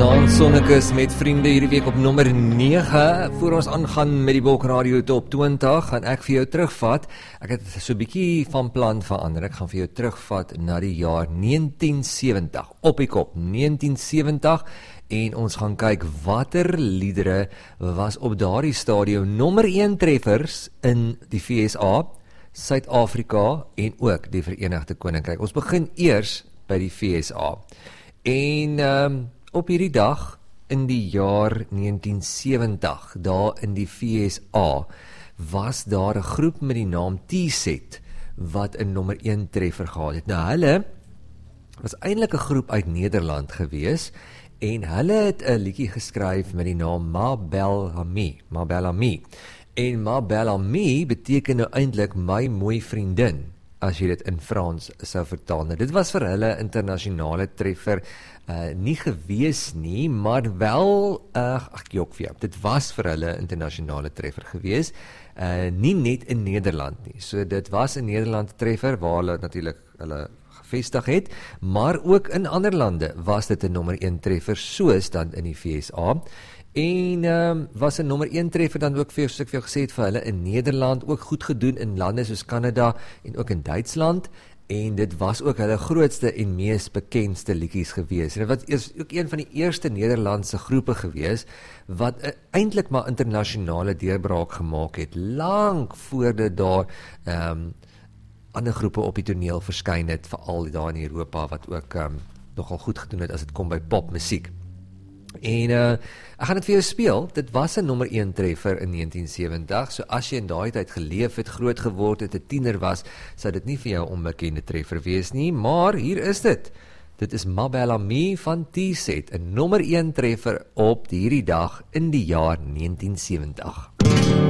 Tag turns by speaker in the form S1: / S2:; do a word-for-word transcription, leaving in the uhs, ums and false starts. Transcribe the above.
S1: Zaan Sonnekus met vriende hierdie week op nommer nege. Voor ons aangaan met die Bulk Radio Top twintig, gaan ek vir jou terugvat. Ek het so 'n bietjie van plan verander. Ek gaan vir jou terugvat na die jaar negentien sewentig. Op die kop, negentien sewentig. En ons gaan kyk watter liedere was op daardie stadium nommer een treffers in die V S A, Suid-Afrika en ook die Verenigde Koninkryk. Ons begin eers by die V S A. En um, op hierdie dag in die jaar negentien sewentig, daar in die V S A, was daar 'n groep met die naam T-Set wat 'n nommer een treffer gehad het. Nou hulle was eintlik 'n groep uit Nederland gewees en hulle het 'n liedjie geskryf met die naam Ma Belle Amie, Ma Belle Amie. En Ma Belle Amie beteken nou eintlik my mooi vriendin, as jy dit in Frans sou vertaal. Nou, dit was vir hulle internasionale treffer, uh, nie gewees nie, maar wel, uh, ag jok vir jou, dit was vir hulle internasionale treffer gewees, uh, nie net in Nederland nie. So dit was 'n Nederland treffer, waar hulle natuurlik hulle gevestig het, maar ook in ander lande was dit 'n nommer een treffer, soos dan in die V S A. En um, was 'n nommer een treffer dan ook vir soos ek vir jou gesê het vir hulle in Nederland, ook goed gedoen in lande soos Kanada en ook in Duitsland, en dit was ook hulle grootste en mees bekendste liedjies gewees. En dit was ook een van die eerste Nederlandse groepe gewees, wat uh, eintlik maar internasionale deurbraak gemaak het, lank voordat daar um, ander groepe op die toneel verskyn het, veral daar in Europa, wat ook um, nogal goed gedoen het as dit kom by popmusiek. En uh, ek gaan dit vir jou speel. Dit was 'n nommer een treffer in negentien sewentig, so as jy in daai tyd geleef het, groot geword het, 'n tiener was, sou dit nie vir jou 'n onbekende treffer wees nie, maar hier is dit. Dit is Ma Belle Amie van T-Set, 'n nommer een treffer op hierdie dag in die jaar negentien sewentig.